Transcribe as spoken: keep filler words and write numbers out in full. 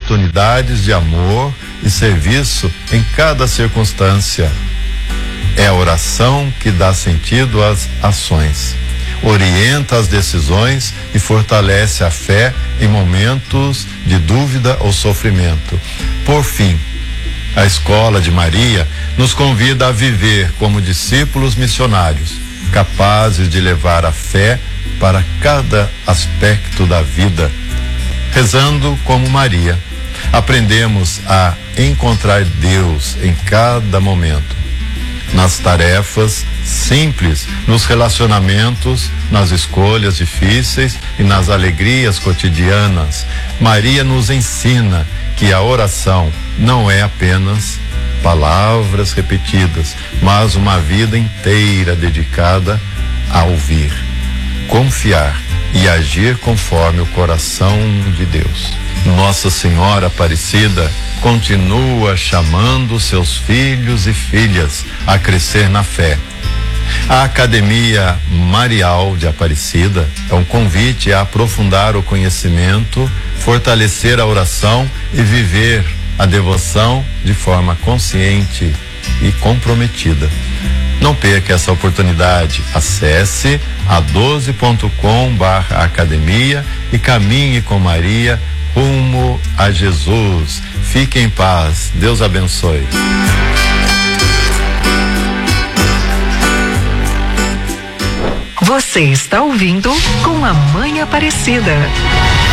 oportunidades de amor e serviço em cada circunstância. É a oração que dá sentido às ações, orienta as decisões e fortalece a fé em momentos de dúvida ou sofrimento. Por fim, a Escola de Maria nos convida a viver como discípulos missionários, capazes de levar a fé para cada aspecto da vida. Rezando como Maria, aprendemos a encontrar Deus em cada momento, nas tarefas simples, nos relacionamentos, nas escolhas difíceis e nas alegrias cotidianas. Maria nos ensina que a oração não é apenas palavras repetidas, mas uma vida inteira dedicada a ouvir, confiar e agir conforme o coração de Deus. Nossa Senhora Aparecida continua chamando seus filhos e filhas a crescer na fé. A Academia Marial de Aparecida é um convite a aprofundar o conhecimento, fortalecer a oração e viver a devoção de forma consciente e comprometida. Não perca essa oportunidade. Acesse a doze ponto com barra academia e caminhe com Maria rumo a Jesus. Fique em paz. Deus abençoe. Você está ouvindo Com a Mãe Aparecida.